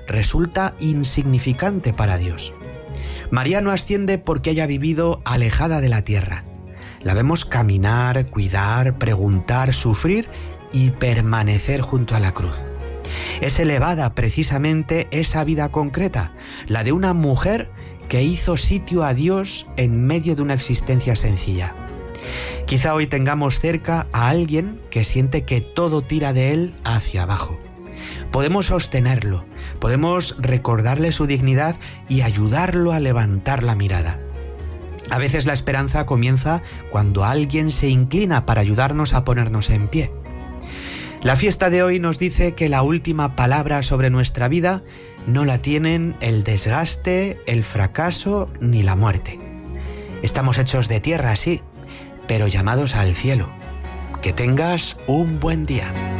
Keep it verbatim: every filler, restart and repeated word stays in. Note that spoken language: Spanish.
resulta insignificante para Dios. María no asciende porque haya vivido alejada de la tierra. La vemos caminar, cuidar, preguntar, sufrir y permanecer junto a la cruz. Es elevada precisamente esa vida concreta, la de una mujer que hizo sitio a Dios en medio de una existencia sencilla. Quizá hoy tengamos cerca a alguien que siente que todo tira de él hacia abajo. Podemos sostenerlo, podemos recordarle su dignidad y ayudarlo a levantar la mirada. A veces la esperanza comienza cuando alguien se inclina para ayudarnos a ponernos en pie. La fiesta de hoy nos dice que la última palabra sobre nuestra vida no la tienen el desgaste, el fracaso ni la muerte. Estamos hechos de tierra, sí, pero llamados al cielo. Que tengas un buen día.